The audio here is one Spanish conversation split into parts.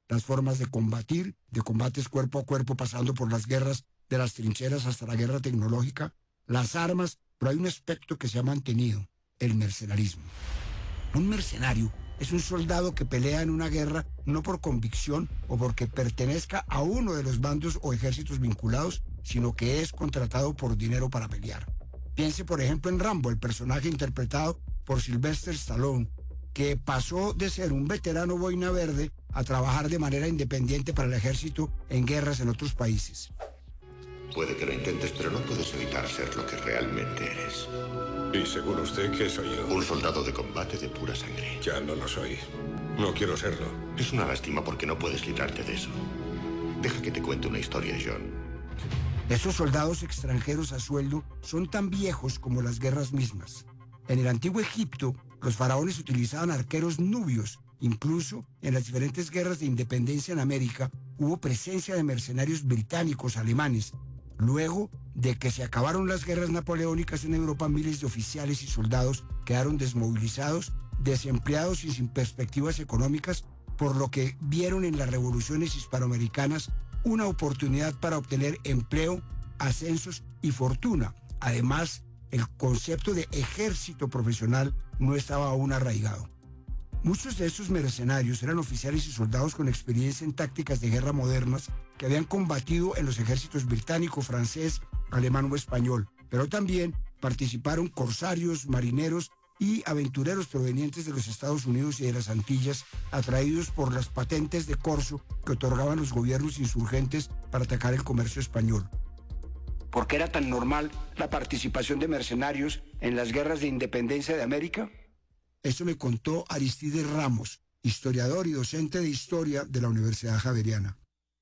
las formas de combatir, de combates cuerpo a cuerpo, pasando por las guerras de las trincheras hasta la guerra tecnológica, las armas, pero hay un aspecto que se ha mantenido, el mercenarismo. Un mercenario es un soldado que pelea en una guerra no por convicción o porque pertenezca a uno de los bandos o ejércitos vinculados, sino que es contratado por dinero para pelear. Piense, por ejemplo, en Rambo, el personaje interpretado por Sylvester Stallone, que pasó de ser un veterano boina verde a trabajar de manera independiente para el ejército en guerras en otros países. Puede que lo intentes, pero no puedes evitar ser lo que realmente eres. ¿Y según usted qué soy yo? Un soldado de combate de pura sangre. Ya no lo soy. No quiero serlo. Es una lástima porque no puedes librarte de eso. Deja que te cuente una historia, John. Esos soldados extranjeros a sueldo son tan viejos como las guerras mismas. En el antiguo Egipto, los faraones utilizaban arqueros nubios. Incluso en las diferentes guerras de independencia en América hubo presencia de mercenarios británicos, alemanes. Luego de que se acabaron las guerras napoleónicas en Europa, miles de oficiales y soldados quedaron desmovilizados, desempleados y sin perspectivas económicas, por lo que vieron en las revoluciones hispanoamericanas una oportunidad para obtener empleo, ascensos y fortuna. Además, el concepto de ejército profesional no estaba aún arraigado. Muchos de estos mercenarios eran oficiales y soldados con experiencia en tácticas de guerra modernas que habían combatido en los ejércitos británico, francés, alemán o español, pero también participaron corsarios, marineros y aventureros provenientes de los Estados Unidos y de las Antillas, atraídos por las patentes de corso que otorgaban los gobiernos insurgentes para atacar el comercio español. ¿Por qué era tan normal la participación de mercenarios en las guerras de independencia de América? Eso me contó Aristides Ramos, historiador y docente de historia de la Universidad Javeriana.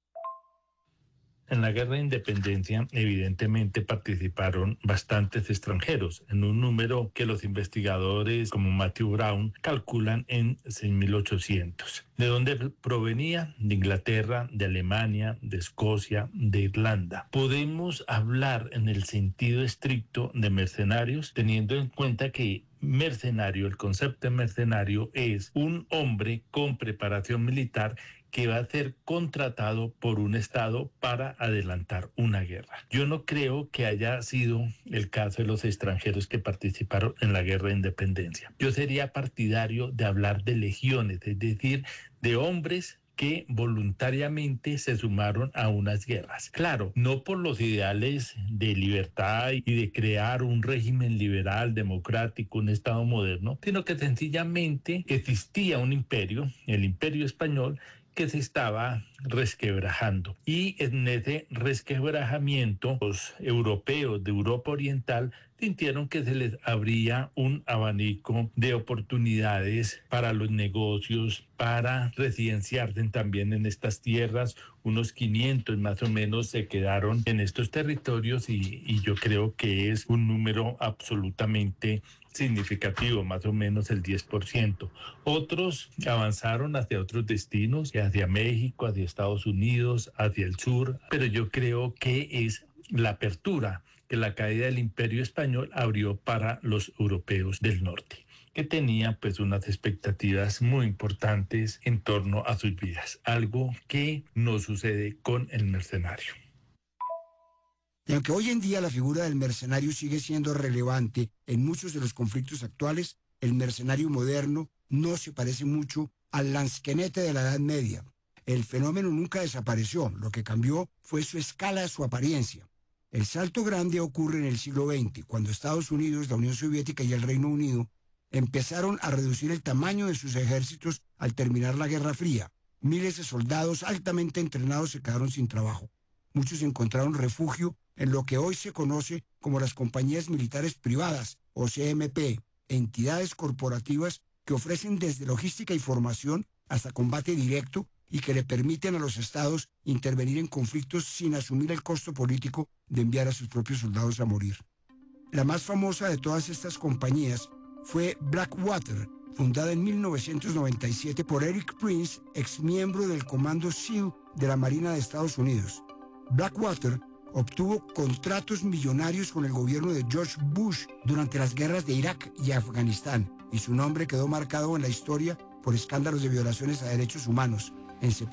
En la guerra de independencia, evidentemente, participaron bastantes extranjeros, en un número que los investigadores como Matthew Brown calculan en 6.800. ¿De dónde provenía? De Inglaterra, de Alemania, de Escocia, de Irlanda. Podemos hablar en el sentido estricto de mercenarios, teniendo en cuenta que mercenario, el concepto de mercenario es un hombre con preparación militar que va a ser contratado por un Estado para adelantar una guerra. Yo no creo que haya sido el caso de los extranjeros que participaron en la guerra de independencia. Yo sería partidario de hablar de legiones, es decir, de hombres que voluntariamente se sumaron a unas guerras. Claro, no por los ideales de libertad y de crear un régimen liberal, democrático, un Estado moderno, sino que sencillamente existía un imperio, el Imperio Español, que se estaba resquebrajando. Y en ese resquebrajamiento, los europeos de Europa Oriental sintieron que se les abría un abanico de oportunidades para los negocios, para residenciarse también en estas tierras. Unos 500 más o menos se quedaron en estos territorios y yo creo que es un número absolutamente significativo, más o menos el 10%. Otros avanzaron hacia otros destinos, hacia México, hacia Estados Unidos, hacia el sur, pero yo creo que es la apertura que la caída del Imperio Español abrió para los europeos del norte, que tenían pues unas expectativas muy importantes en torno a sus vidas, algo que no sucede con el mercenario. Y aunque hoy en día la figura del mercenario sigue siendo relevante en muchos de los conflictos actuales, el mercenario moderno no se parece mucho al lansquenete de la Edad Media. El fenómeno nunca desapareció, lo que cambió fue su escala, su apariencia. El salto grande ocurre en el siglo XX, cuando Estados Unidos, la Unión Soviética y el Reino Unido empezaron a reducir el tamaño de sus ejércitos al terminar la Guerra Fría. Miles de soldados altamente entrenados se quedaron sin trabajo. Muchos encontraron refugio en lo que hoy se conoce como las compañías militares privadas, o CMP, entidades corporativas que ofrecen desde logística y formación hasta combate directo y que le permiten a los estados intervenir en conflictos sin asumir el costo político de enviar a sus propios soldados a morir. La más famosa de todas estas compañías fue Blackwater, fundada en 1997 por Eric Prince, exmiembro del Comando SEAL de la Marina de Estados Unidos. Blackwater obtuvo contratos millonarios con el gobierno de George Bush durante las guerras de Irak y Afganistán, y su nombre quedó marcado en la historia por escándalos de violaciones a derechos humanos. En